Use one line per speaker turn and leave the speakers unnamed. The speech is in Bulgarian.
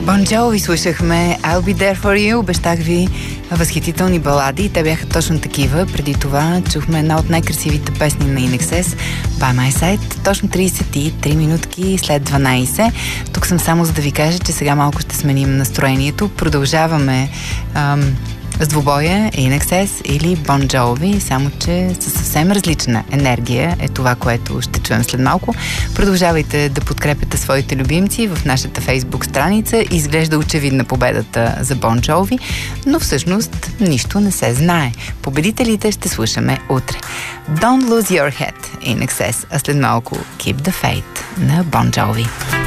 Bon Jovi слушахме I'll Be There For You. Обещах ви възхитителни балади. Те бяха точно такива. Преди това чухме една от най-красивите песни на INXS, By My Side. Точно 33 минутки след 12. Тук съм само за да ви кажа, че сега малко ще сменим настроението. Продължаваме с двубоя INXS или Bon Jovi, само че със съвсем различна енергия е това, което ще чуем след малко. Продължавайте да подкрепяте своите любимци в нашата Фейсбук страница. Изглежда очевидна победата за Bon Jovi, но всъщност нищо не се знае. Победителите ще слушаме утре. Don't Lose Your Head, INXS, а след малко Keep the Faith на Bon Jovi.